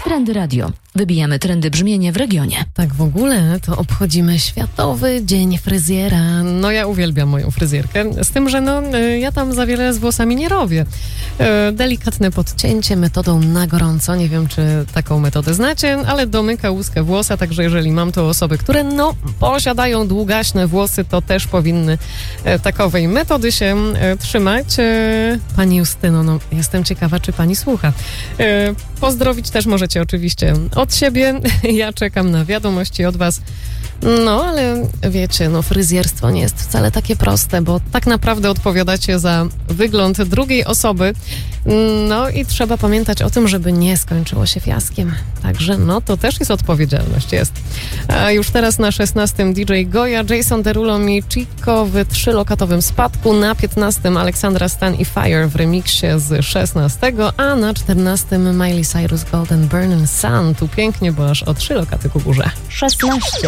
Trendy Radio. Wybijamy trendy brzmienia w regionie. Tak w ogóle to obchodzimy Światowy Dzień Fryzjera. No ja uwielbiam moją fryzjerkę, z tym, że ja tam za wiele z włosami nie robię. Delikatne podcięcie metodą na gorąco. Nie wiem, czy taką metodę znacie, ale domyka łuskę włosa, także jeżeli mam tu osoby, które posiadają długaśne włosy, to też powinny takowej metody się trzymać. Pani Justyno, jestem ciekawa, czy pani słucha. Pozdrowić też możecie oczywiście od siebie. Ja czekam na wiadomości od was. Ale wiecie, fryzjerstwo nie jest wcale takie proste, bo tak naprawdę odpowiadacie za wygląd drugiej osoby. I trzeba pamiętać o tym, żeby nie skończyło się fiaskiem. Także to też jest odpowiedzialność, jest. A już teraz na 16 DJ Goya, Jason Derulo i Chico w 3-lokatowym spadku, na 15 Aleksandra Stan i Fire w remiksie z 16, a na 14 Miley Cyrus Golden Burning Sun. Tu pięknie, bo aż o 3 lokaty ku górze. 16.